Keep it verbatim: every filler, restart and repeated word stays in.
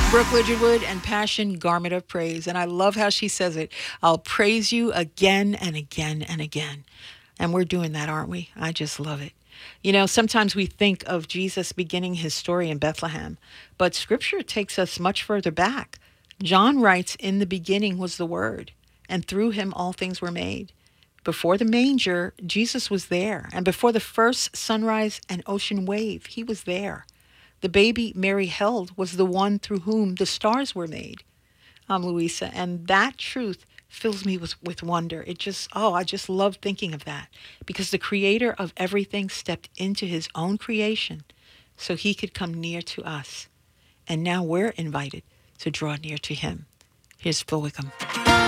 Brooke Lidgerwood and Passion, Garment of Praise. And I love how she says it. I'll praise you again and again and again. And we're doing that, aren't we? I just love it. You know, sometimes we think of Jesus beginning his story in Bethlehem, but scripture takes us much further back. John writes, "In the beginning was the Word, and through him all things were made." Before the manger, Jesus was there. And before the first sunrise and ocean wave, he was there. The baby Mary held was the one through whom the stars were made. I'm Louisa, and that truth fills me with, with wonder. It just, oh, I just love thinking of that because the creator of everything stepped into his own creation so he could come near to us. And now we're invited to draw near to him. Here's Phil Wickham.